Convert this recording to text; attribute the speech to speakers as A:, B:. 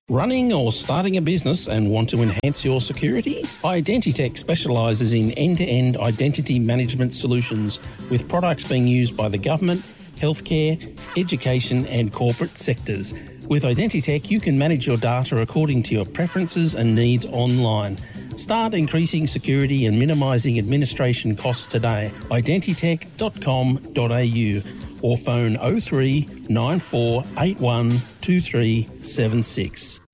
A: Running or starting a business and want to enhance your security? Identitech specialises in end-to-end identity management solutions with products being used by the government, healthcare, education and corporate sectors. With Identitech, you can manage your data according to your preferences and needs online. Start increasing security and minimising administration costs today. Identitech.com.au or phone 03 9481 2376.